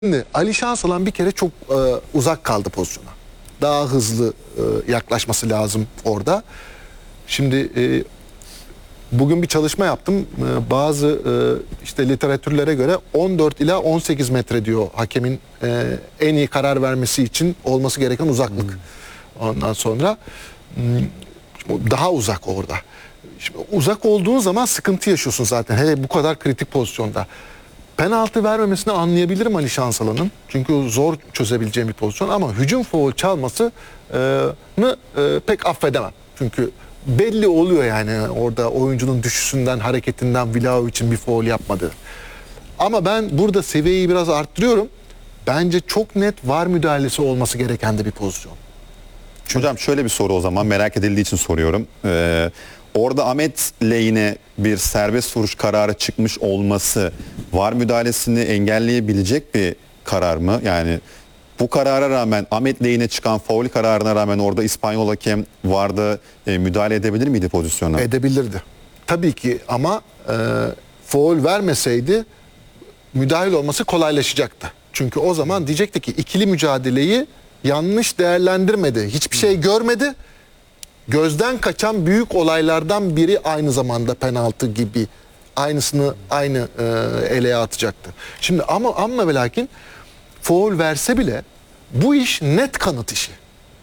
Şimdi Ali Şansalan bir kere çok uzak kaldı pozisyona. Daha hızlı yaklaşması lazım orada. Şimdi bugün bir çalışma yaptım. Bazı işte literatürlere göre 14 ila 18 metre diyor hakemin en iyi karar vermesi için olması gereken uzaklık. Ondan sonra daha uzak orada. Şimdi uzak olduğun zaman sıkıntı yaşıyorsun zaten. Hele bu kadar kritik pozisyonda. Penaltı vermemesini anlayabilirim Ali Şansalan'ın. Çünkü zor çözebileceğim bir pozisyon ama hücum faul çalmasını pek affedemem. Çünkü belli oluyor yani orada oyuncunun düşüşünden, hareketinden Vlahovic'in bir faul yapmadığı. Ama ben burada seviyeyi biraz arttırıyorum. Bence çok net VAR müdahalesi olması gereken de bir pozisyon. Hocam şöyle bir soru o zaman merak edildiği için soruyorum. Orada Ahmet lehine bir serbest vuruş kararı çıkmış olması VAR müdahalesini engelleyebilecek bir karar mı? Yani bu karara rağmen Ahmet lehine çıkan faul kararına rağmen orada İspanyol hakem VAR'da müdahale edebilir miydi pozisyona? Edebilirdi. Tabii ki ama faul vermeseydi müdahil olması kolaylaşacaktı. Çünkü o zaman diyecekti ki ikili mücadeleyi yanlış değerlendirmedi. Hiçbir şey görmedi. Gözden kaçan büyük olaylardan biri aynı zamanda penaltı gibi. Aynısını aynı eleğe atacaktı. Şimdi ama ve lakin faul verse bile bu iş net kanıt işi.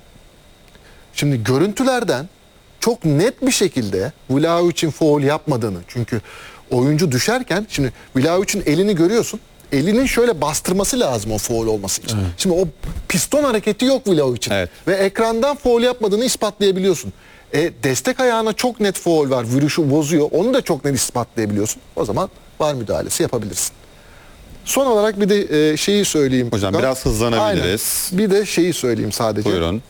Şimdi görüntülerden çok net bir şekilde Vlahovic'in faul yapmadığını, çünkü oyuncu düşerken şimdi Vlahovic'in elini görüyorsun. Elinin şöyle bastırması lazım o faul olması için. Evet. Şimdi o piston hareketi yok Vlahovic'in. Evet. Ve ekrandan faul yapmadığını ispatlayabiliyorsun. Destek ayağına çok net faul var. Vuruşu bozuyor. Onu da çok net ispatlayabiliyorsun. O zaman VAR müdahalesi yapabilirsin. Son olarak bir de şeyi söyleyeyim. Hocam burada biraz hızlanabiliriz. Aynen. Bir de şeyi söyleyeyim sadece. Buyurun.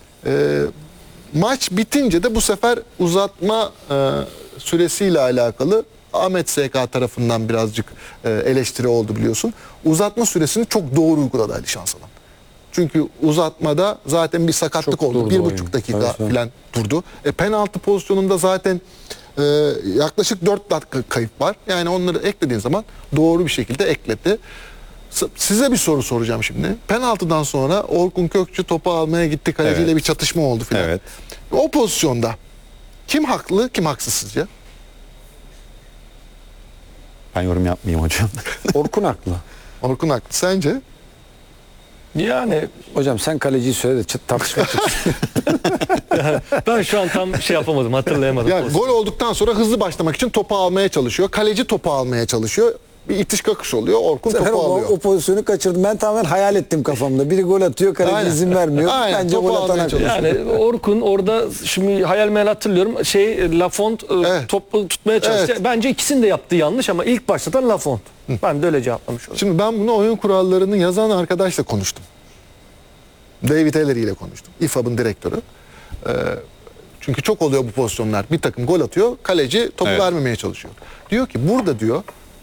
Maç bitince de bu sefer uzatma süresiyle alakalı Ahmet SK tarafından birazcık eleştiri oldu biliyorsun. Uzatma süresini çok doğru uyguladı Ali Şansalan. Çünkü uzatmada zaten bir sakatlık oldu. 1,5 dakika falan durdu. Penaltı pozisyonunda zaten yaklaşık 4 dakika kayıp var. Yani onları eklediğin zaman doğru bir şekilde ekledi. Size bir soru soracağım şimdi. Penaltıdan sonra Orkun Kökçü topu almaya gitti. Kaleciyle bir çatışma oldu filan. Evet. O pozisyonda kim haklı, kim haksız sizce? Ben yorum yapmayayım hocam. Orkun haklı. Orkun haklı. Sence? Yani hocam sen kaleciyi söyle de tartışma çıksın. Ben şu an tam şey yapamadım, hatırlayamadım. Yani gol olduktan sonra hızlı başlamak için topu almaya çalışıyor. Kaleci topu almaya çalışıyor. Bir itiş kakış oluyor. Orkun topu alıyor. O pozisyonu kaçırdım. Ben tamamen hayal ettim kafamda. Biri gol atıyor, kaleci izin vermiyor. Aynen, bence gol atan yani Orkun orada şimdi hayal meyal hatırlıyorum. Lafont topu tutmaya çalıştı. Evet. Bence ikisini de yaptığı yanlış ama ilk başlatan Lafont. Ben de öyle cevaplamış oldum. Şimdi ben bunu oyun kurallarını yazan arkadaşla konuştum. David Ellery ile konuştum. İFAB'ın direktörü. Çünkü çok oluyor bu pozisyonlar. Bir takım gol atıyor. Kaleci topu vermemeye çalışıyor. Diyor ki burada diyor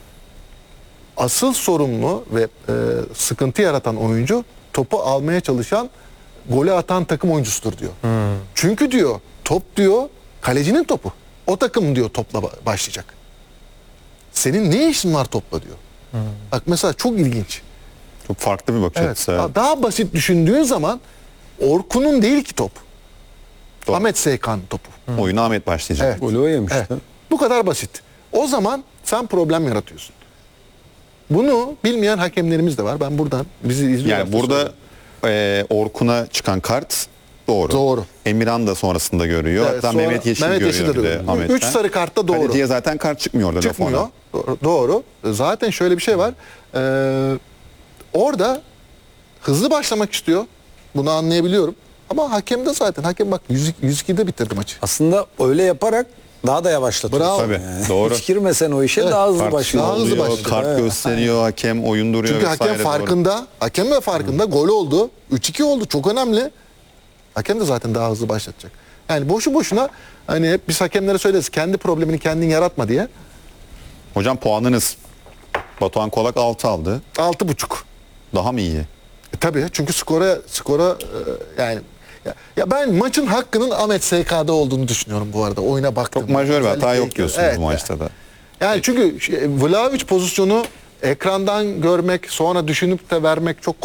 asıl sorumlu ve sıkıntı yaratan oyuncu topu almaya çalışan, golü atan takım oyuncusudur diyor. Çünkü diyor top diyor kalecinin topu. O takım diyor topla başlayacak. Senin ne işin var topla diyor. Bak mesela çok ilginç. Çok farklı bir bakış açısı. Daha basit düşündüğün zaman Orkun'un değil ki top. Doğru. Ahmet SK'nın topu. Oyuna Ahmet başlayacak. Evet. Golü o yemişti. Evet. Bu kadar basit. O zaman sen problem yaratıyorsun. Bunu bilmeyen hakemlerimiz de var. Ben buradan bizi izliyor. Yani burada Orkun'a çıkan kart doğru. Doğru. Emirhan da sonrasında görüyor. Evet, hatta Mehmet Yeşil görüyor. De 3 sarı kartta doğru. Kaleciye zaten kart çıkmıyor orada. Çıkmıyor. Doğru. Zaten şöyle bir şey var. Orada hızlı başlamak istiyor. Bunu anlayabiliyorum. Ama hakem de zaten. Hakem bak 102'de bitirdi maçı. Aslında öyle yaparak daha da yavaşlatıyor. Bravo. Tabii. Doğru. Hiç girmesen o işe daha hızlı başlıyor. Daha hızlı başlıyor. Kart gösteriyor, hakem oyun duruyor. Çünkü hakem farkında. Doğru. Hakem de farkında. Gol oldu. 3-2 oldu. Çok önemli. Hakem de zaten daha hızlı başlatacak. Yani boşu boşuna hani hep biz hakemlere söyleriz. Kendi problemini kendin yaratma diye. Hocam puanınız. Batuhan Kolak 6 aldı. 6,5. Daha mı iyi? Tabii çünkü skora yani ya ben maçın hakkının Ahmet SK'da olduğunu düşünüyorum bu arada. Oyuna baktım. Çok majör bir hata yok diyorsunuz bu maçta da. Yani çünkü Vlahovic pozisyonu ekrandan görmek, sonra düşünüp de vermek çok